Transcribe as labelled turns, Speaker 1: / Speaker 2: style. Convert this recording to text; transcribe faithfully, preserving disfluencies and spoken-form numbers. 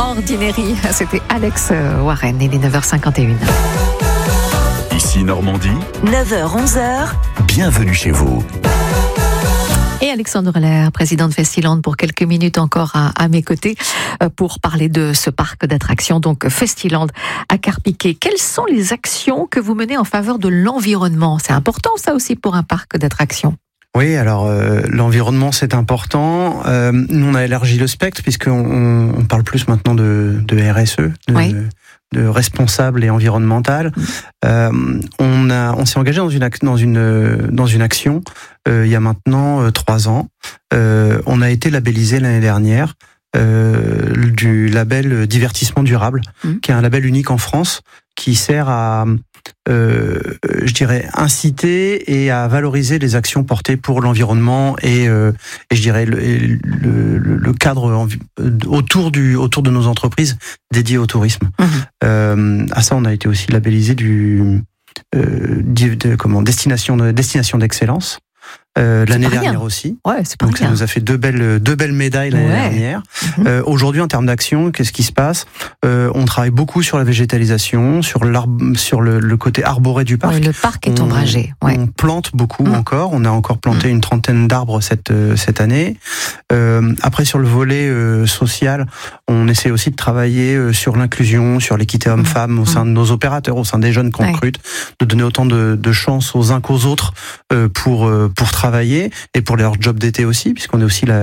Speaker 1: Ordinary. C'était Alex Warren, il est neuf heures cinquante et une.
Speaker 2: Ici Normandie,
Speaker 3: neuf heures onze heures.
Speaker 2: Bienvenue chez vous.
Speaker 1: Et Alexandre Lair, président de Festiland, pour quelques minutes encore à, à mes côtés pour parler de ce parc d'attractions, donc Festiland à Carpiquet. Quelles sont les actions que vous menez en faveur de l'environnement ? C'est important ça aussi pour un parc d'attractions.
Speaker 4: Oui, alors euh, l'environnement c'est important. Euh, nous on a élargi le spectre puisqu'on on, on parle plus maintenant de, de R S E, de,
Speaker 1: oui.
Speaker 4: de responsable et environnemental. Mmh. Euh, on a, on s'est engagé dans une dans une dans une action euh, il y a maintenant euh, trois ans. Euh, on a été labellisé l'année dernière euh, du label divertissement durable, mmh. qui est un label unique en France qui sert à Euh, je dirais inciter et à valoriser les actions portées pour l'environnement et, euh, et je dirais le, le, le cadre autour du autour de nos entreprises dédiées au tourisme. Mmh. Euh, à ça, on a été aussi labellisé du euh, de, de, comment destination de, destination d'excellence. Euh, l'année dernière aussi.
Speaker 1: Ouais, c'est pas
Speaker 4: Donc
Speaker 1: rien.
Speaker 4: ça nous a fait deux belles deux belles médailles l'année ouais. dernière. Mmh. Euh, aujourd'hui en termes d'action, qu'est-ce qui se passe ? euh, On travaille beaucoup sur la végétalisation, sur l'arbre, sur le, le côté arboré du parc.
Speaker 1: Ouais, le parc est
Speaker 4: on,
Speaker 1: ombragé. Ouais.
Speaker 4: On plante beaucoup mmh. encore. On a encore planté mmh. une trentaine d'arbres cette cette année. Euh, après sur le volet euh, social, on essaie aussi de travailler euh, sur l'inclusion, sur l'équité homme-femme mmh. au sein de nos opérateurs, au sein des jeunes qu'on recrute, ouais. de donner autant de, de chances aux uns qu'aux autres euh, pour euh, pour travailler et pour leur job d'été aussi, puisqu'on est aussi la